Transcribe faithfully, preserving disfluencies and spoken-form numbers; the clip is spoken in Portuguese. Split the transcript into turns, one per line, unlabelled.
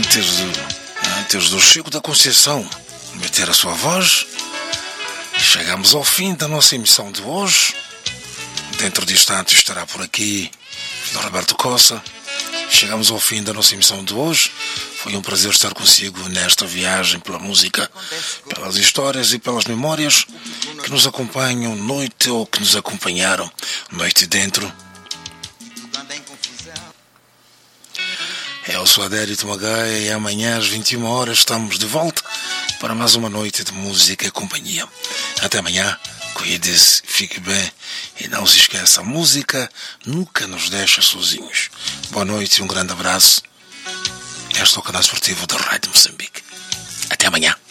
Antes do, antes do Chico da Conceição meter a sua voz, chegamos ao fim da nossa emissão de hoje. Dentro de instantes estará por aqui o Roberto Costa. Chegamos ao fim da nossa emissão de hoje. Foi um prazer estar consigo nesta viagem pela música, pelas histórias e pelas memórias que nos acompanham noite ou que nos acompanharam noite dentro. Eu sou Adérito Magaia e amanhã às vinte e uma horas estamos de volta para mais uma noite de música e companhia. Até amanhã, cuide-se, fique bem e não se esqueça, a música nunca nos deixa sozinhos. Boa noite e um grande abraço. Este é o canal esportivo da Rádio Moçambique. Até amanhã.